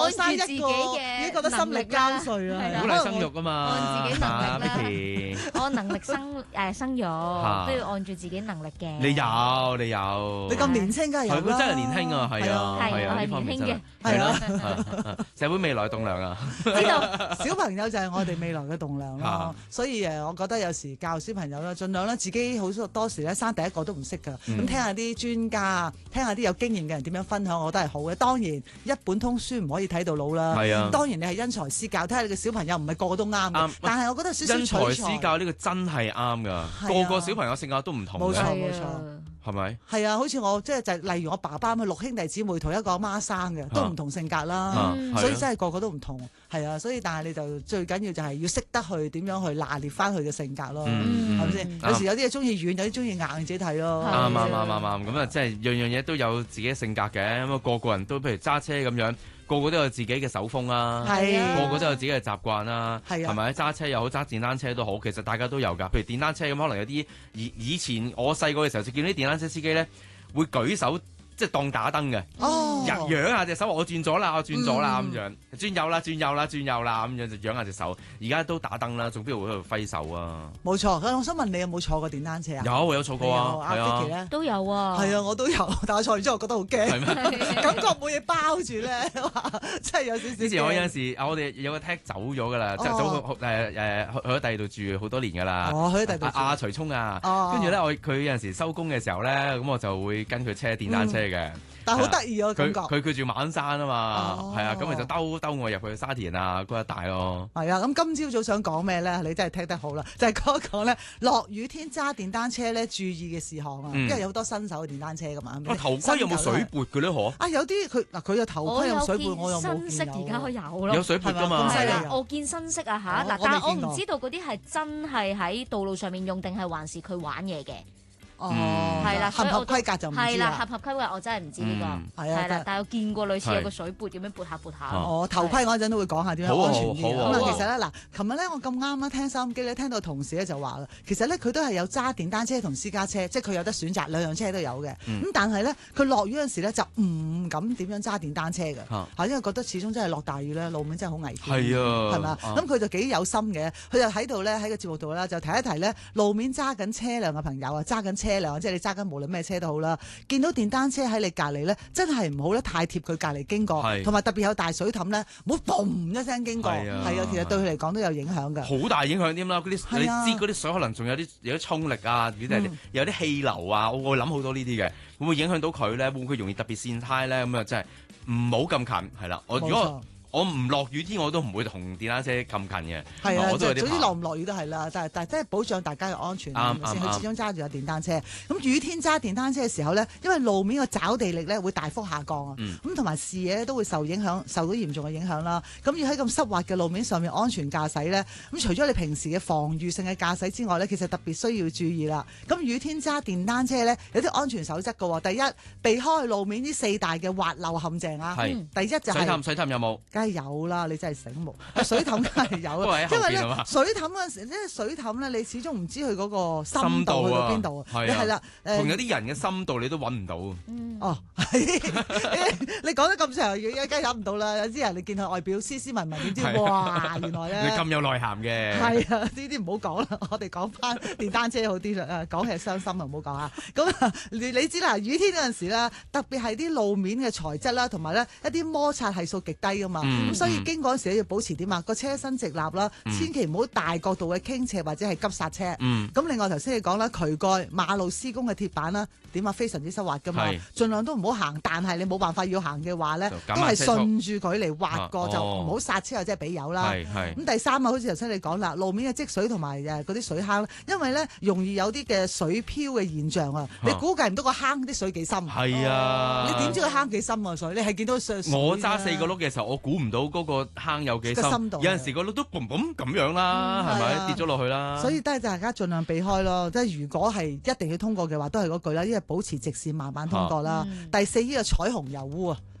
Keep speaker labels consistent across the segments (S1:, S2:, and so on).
S1: 按住自己嘅
S2: 已經覺得心力交瘁啊，
S3: 鼓勵生育啊嘛，
S1: 按自己能力啦
S3: Vicky
S1: 按能力生育，都要按住自己能力嘅。
S3: 你有，
S2: 你咁年輕梗係有啦，
S3: 佢真係年輕啊，係啊，
S1: 係
S3: 係啊，
S1: 我係
S3: 呢方面真係
S1: 年輕嘅
S3: 係啦，社會未來棟梁啊，
S1: 知道
S2: 小朋友就係我哋未來嘅棟梁咯，所以我覺得有時教小朋友咧，盡量咧自己好多時咧生第一個都唔識㗎，咁聽下啲專家啊，聽下啲有經驗嘅人點樣分享，我覺得係好嘅。當然一本通書唔可以睇到老啦，
S3: 係啊，
S2: 當然你係因材施教，睇下你嘅小朋友唔係個個都啱嘅，但係我覺得少少
S3: 因材施教呢個真係啱㗎，個個小朋友性格都唔同嘅，
S2: 冇錯冇錯。
S3: 係咪？
S2: 係啊，好似我即係就例如我爸爸咁6兄弟姊妹同一個阿媽生嘅，都唔同性格啦，所以真係個個都唔同。係啊，所以但係你就最緊要就係要識得去點樣去拿捏翻佢嘅性格咯，係咪先？有時有啲嘢中意軟，有啲中意硬，自己睇咯。
S3: 啱，咁啊，即係樣樣嘢都有自己嘅性格嘅，咁啊個個人都譬如揸車咁樣。個個都有自己嘅手風啦，個個都有自己嘅習慣啦，係咪？揸車又好，揸電單車都好，其實大家都有㗎。譬如電單車咁，可能有啲以前我細個嘅時候就見到啲電單車司機咧，會舉手即係當打燈嘅，揚下隻手，我轉咗啦咁樣，轉右啦咁樣就揚下隻手。而家都打燈啦，仲邊度喺度揮手啊？
S2: 冇錯，我想問你有冇坐過電單車啊？
S3: 有坐過啊，係啊，
S2: Vicky 咧
S1: 都有啊，
S2: 係啊，我都有，但係坐完之後我覺得好驚，感覺冇嘢包住咧，真係有少少。之
S3: 前我有陣時，我哋有個 tag 走咗㗎啦，即係走去咗第二度住好多年㗎啦。
S2: 去咗第二度住。
S3: 阿徐聰啊，跟住咧佢有陣時收工嘅時候咧，咁我就會跟佢車電單車嘅。
S2: 但係好得意啊，感覺
S3: 佢住馬鞍山啊嘛，係啊，咁咪就兜我入去沙田啊嗰一帶咯。
S2: 係啊，咁今朝早想講咩咧？你真係聽得好啦，就係講一講咧，落雨天揸電單車咧注意嘅事項啊，因為有好多新手嘅電單車噶嘛。
S3: 頭盔有冇水撥嘅咧？可
S2: 啊，有啲佢有頭盔有水撥，我又冇見。
S1: 新式而家有咯，
S3: 有水撥㗎嘛？
S1: 係啦，我見新式啊嚇，嗱，但係我唔知道嗰啲係真係喺道路上面用定係還是佢玩嘢嘅。係啦，
S2: 合唔合規格就唔知啦。
S1: 係啦，合規格我真係唔知呢個。係啦，但係我見過類似有個水撥咁樣撥下撥下。
S2: 頭盔嗰陣都會講下點樣安全啲。咁啊，其實咧嗱，琴日咧我咁啱啦，聽收音機咧聽到同事咧就話啦，其實咧佢都係有揸電單車同私家車，即係佢有得選擇，兩樣車都有嘅。咁但係咧，佢落雨嗰陣時咧就唔敢點樣揸電單車嘅，因為覺得始終真係落大雨咧，路面真係好危險。
S3: 係啊，
S2: 係咪？咁佢就幾有心嘅，佢就喺度咧喺個節目度啦，就提一提咧路面揸緊車輛嘅朋友啊，揸緊車輛即係你揸緊無論咩車都好啦，見到電單車喺你隔離咧，真係唔好咧太貼佢隔離經過，同埋特別有大水凼咧，唔好嘣一聲經過，係啊，其實對佢嚟講都有影響㗎，
S3: 好大影響添啦！嗰啲你知嗰啲水可能仲有啲衝力啊，有啲氣流啊，我會諗好多呢啲嘅，會唔會影響到佢咧？會唔會容易特別跣胎咧？咁啊，真係唔好咁近係啦。如果我唔落雨天，我都唔會同電單車咁近嘅。
S2: 係啊，總之落唔落雨都係啦。但係真係保障大家嘅安全，佢始終揸住有電單車。咁雨天揸電單車嘅時候咧，因為路面嘅抓地力咧會大幅下降啊。咁同埋視野都會受影響，受到嚴重嘅影響啦。咁要喺咁濕滑嘅路面上面安全駕駛咧，咁除咗你平時嘅防禦性嘅駕駛之外咧，其實特別需要注意啦。咁雨天揸電單車咧有啲安全守則嘅喎。第一，避開路面呢4大嘅滑溜陷阱啊。第一就係
S3: 水凼有冇？
S2: 梗係有啦，你真係醒目。水凼梗係有啦，因為咧水凼嗰陣時，水凼咧，你始終唔知佢嗰個深度去到邊度。係啦，
S3: 同有啲人嘅深度你都揾唔到。
S2: 哦，你講得咁長，而家諗唔到啦。有啲人你見佢外表斯斯文文，點知哇，原來咧
S3: 你咁有內涵嘅。
S2: 係啊，呢啲唔好講啦，我哋講翻電單車好啲啦。講起傷心啊，唔好講啊。咁你知啦，雨天嗰陣時咧，特別係啲路面嘅材質啦，同埋咧一啲摩擦係數極低噶嘛。咁所以經過嗰時要保持點啊？個車身直立啦，千祈唔好大角度嘅傾斜或者係急剎車。咁另外頭先你講啦，渠蓋、馬路施工嘅鐵板啦，點啊非常之濕滑噶嘛，盡量都唔好行。但係你冇辦法要行嘅話咧，都係順住佢嚟滑過，就唔好剎車或者係俾油啦。咁第三啊，好似頭先你講啦，路面嘅積水同埋嗰啲水坑，因為咧容易有啲嘅水漂嘅現象啊，你估計唔到個坑啲水幾深。
S3: 係啊，
S2: 你點知個坑幾深啊？水你係見到我
S3: 揸4個轆嘅時候，我估唔到嗰個坑有幾深度，有陣時個轆都嘣嘣咁樣啦，係咪跌咗落去啦？
S2: 所以都係大家盡量避開咯。即係如果係一定要通過嘅話，都係嗰句啦，因為保持直線慢慢通過啦。第四呢個彩虹油污啊，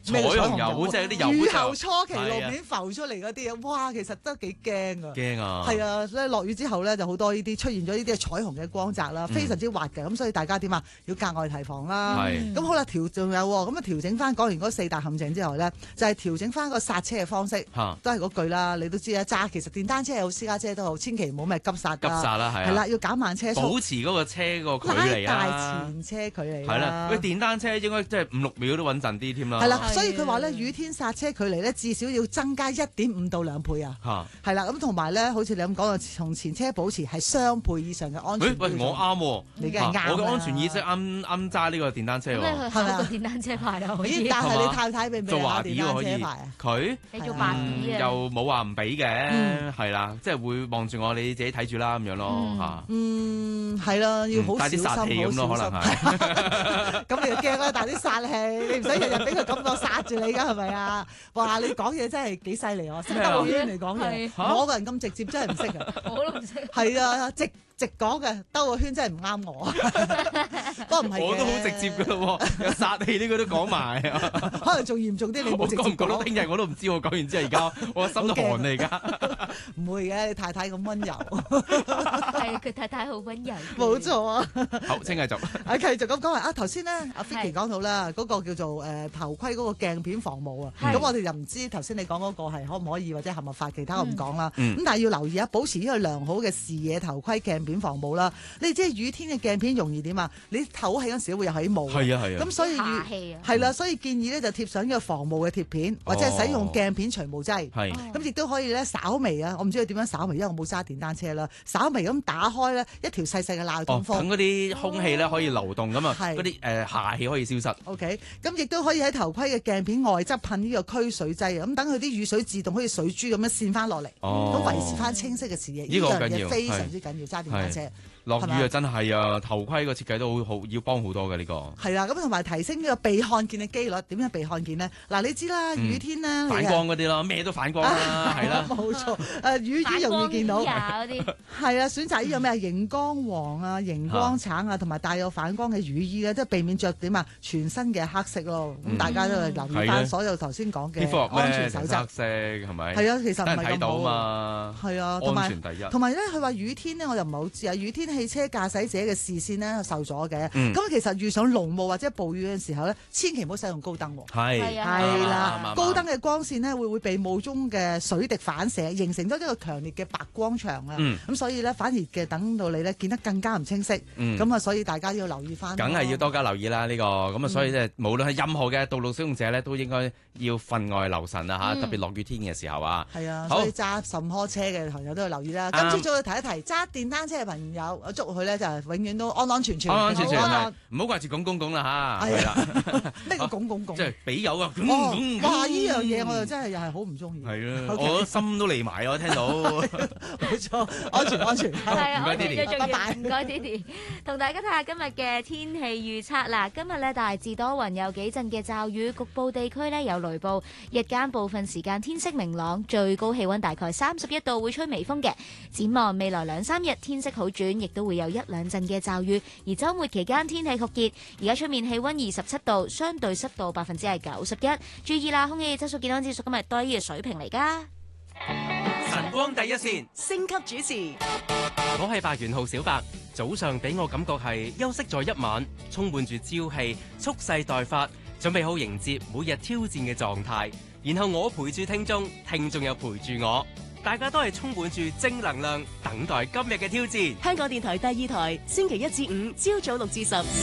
S3: 彩虹油即係啲油
S2: 雨後初期路面浮出嚟嗰啲嘢，哇！其實都幾驚啊！
S3: 驚啊！
S2: 係啊，所以落雨之後咧，就好多呢啲出現咗呢啲彩虹嘅光澤啦，非常之滑嘅。咁所以大家點啊？要格外提防啦。咁好啦，仲有咁啊，調整翻講完嗰四大陷阱之後咧，就係調整翻個剎車嘅方式，都係嗰句啦。你都知啊，揸其實電單車又好，私家車都好，千祈唔好咩急剎。
S3: 急剎啦，係
S2: 啦，要減慢車速，
S3: 保持嗰個車個距離
S2: 拉大前車距離。
S3: 係啦，喂，電單車應該即係5-6秒都穩陣啲添啦。
S2: 係啦，所以佢話咧，雨天剎車距離咧至少要增加1.5到2倍啊。係啦，咁同埋咧，好似你咁講啊，同前車保持係雙倍以上嘅安全。
S3: 喂，我啱喎，
S2: 你梗係啱。
S3: 我嘅安全意識啱揸呢個電單車喎。
S1: 咁你去考個電單車牌啦，可以。
S2: 但係你太太俾唔俾
S3: 做華
S2: 電單車牌啊？
S3: 佢
S1: 你做白紙啊？
S3: 又冇話唔俾嘅，係啦，即係會望住我，你自己睇住啦咁樣咯嚇。
S2: 係啦，要好小心，好小心
S3: 咁咯，可能係。
S2: 咁你就驚啦，帶啲殺氣，你唔使日日俾佢感覺殺住你㗎，係咪啊？哇！你講嘢真係幾犀利喎，識得好遠嚟講嘢。我個人咁直接真係唔識啊。
S1: 我都唔識。
S2: 係啊，直講嘅，兜個圈真係唔啱我。不過唔係嘅，
S3: 我都好直接㗎咯喎，有殺氣呢個都講埋。
S2: 可能仲嚴重啲，你冇直接講。
S3: 我講唔講到聽日我都唔知，我講完之後而家我心都寒啦而家。
S2: 唔會嘅，你太太咁溫柔。
S1: 係佢太太好溫柔。
S2: 冇錯啊。
S3: 好，請繼續。
S2: 繼續咁講話啊！頭先咧，阿 Vicky 講到啦，嗰個叫做頭盔嗰個鏡片防霧啊。咁我哋就唔知頭先你講嗰個係可唔可以或者合唔合法，其他我唔講啦。咁但係要留意啊，保持呢個良好嘅視野頭盔鏡片防霧啦。你知雨天嘅鏡片容易點啊？你唞氣嗰時會有起霧。
S3: 係啊。
S2: 咁所以係啦，所以建議咧就貼上呢個防霧嘅貼片，或者係使用鏡片除霧劑。咁亦都可以咧稍微啊，我唔知佢點樣稍微，因為我冇揸電單車啦。稍微咁打開咧一條細細嘅罅通風，
S3: 等嗰啲空氣咧可以流動咁啊，嗰啲氦氣可以消失。
S2: OK， 咁亦都可以喺頭盔嘅鏡片外側噴呢個驅水劑啊，咁等佢啲雨水自動好似水珠咁樣滲翻落嚟，咁維持翻清晰嘅視野。呢樣嘢非常之緊要，揸電單車。
S3: 落雨啊，真係啊，頭盔個設計都好要幫好多嘅呢個。係
S2: 啦，咁同埋提升呢個被看見嘅機率，點樣被看見呢？嗱，你知啦，雨天咧
S3: 反光嗰啲咯，咩都反光啦，係啦。
S2: 冇錯，雨衣容易見到。係啊，選擇呢個咩啊？熒光黃啊、熒光橙啊，同埋帶有反光嘅雨衣咧，即係避免着點啊全身嘅黑色咯。咁大家都係留意翻所有頭先講嘅安全守則。
S3: 黑色係咪？
S2: 係啊，其實唔係咁好
S3: 嘛。
S2: 係啊，
S3: 安全第一。
S2: 同埋咧，佢話雨天咧，我又唔係好知啊。雨天汽車駕駛者嘅視線咧受阻嘅，咁其實遇上濃霧或者暴雨嘅時候咧，千祈唔好使用高燈喎。
S3: 係
S2: 啦，高燈嘅光線咧會被霧中嘅水滴反射，形成咗一個強烈嘅白光牆啊。咁所以咧，反而嘅等到你咧見得更加唔清晰。咁啊，所以大家要留意翻。
S3: 梗係要多加留意啦，呢個咁啊，所以咧，無論係任何嘅道路使用者咧，都應該要分外留神啊嚇，特別落雨天嘅時候啊。
S2: 係啊，所以揸什麼車嘅朋友都要留意啦。今朝早要提一提揸電單車嘅朋友，我祝佢咧就係永遠都安安全全，
S3: 唔好掛住拱啦嚇。係啦，
S2: 咩叫拱？即
S3: 係俾油啊！
S2: 哇！呢樣嘢我就真係又係好唔中意。
S3: 係啊，我心都嚟埋我聽到。
S2: 冇錯，安全。
S1: 係啊，
S3: 唔該 Didi，
S1: 拜拜。唔該 Didi，同大家睇下今日嘅天氣預測啦。今日咧大致多雲，有幾陣嘅驟雨，局部地區咧有雷暴。日間部分時間天色明朗，最高氣溫大概31度，會吹微風嘅。展望未來2-3日天色好轉，亦都會有1-2陣嘅驟雨。而週末期間天氣酷熱，而家出面氣溫27度，相對濕度91%。注意啦，空氣質素健康指數今日低嘅水平嚟㗎。
S4: 晨光第一線，
S5: 升級主持，
S4: 我係白元浩小白。早上俾我感覺係休息咗一晚，充滿住朝氣，蓄勢待發，準備好迎接每日挑戰嘅狀態。然後我陪住聽眾，聽眾又陪住我，大家都係充滿住正能量，等待今日嘅挑戰。
S5: 香港電台第2台，星期1至5朝早6至10。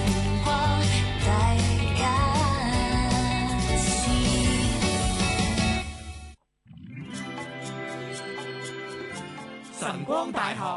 S4: 晨光大學。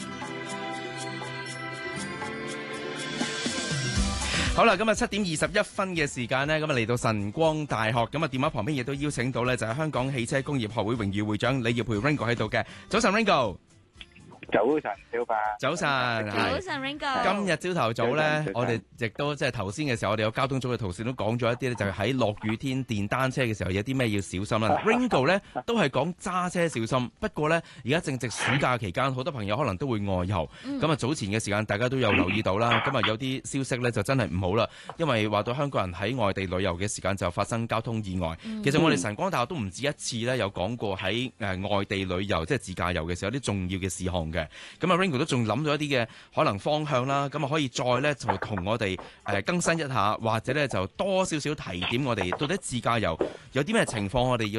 S3: 好啦，今日7點21分嘅時間呢，咁啊嚟到晨光大學，咁啊電話旁邊亦都邀請到呢，就係香港汽車工業學會榮譽會長李耀培 Ringo 喺度嘅。早晨 Ringo。
S6: 早晨，小白。
S3: 早晨，
S1: 早晨 Ringo。
S3: 今日朝頭早咧，我哋亦都即係頭先嘅時候，我哋有交通組嘅同事都講咗一啲咧，就係喺落雨天電單車嘅時候有啲咩要小心啦。Ringo 咧都係講揸車小心，不過咧而家正值暑假期間，好多朋友可能都會外遊。咁啊早前嘅時間大家都有留意到啦，咁啊有啲消息咧就真係唔好啦，因為話到香港人喺外地旅遊嘅時間就發生交通意外。其實我哋晨光大學都唔止一次咧有講過喺外地旅遊即係自駕遊嘅時候有啲重要嘅事項嘅。咁啊 Ringo 都仲諗咗一啲嘅可能方向啦，咁啊可以再咧就同我哋更新一下，或者咧就多少少提點我哋到底自駕遊有啲咩情況我哋要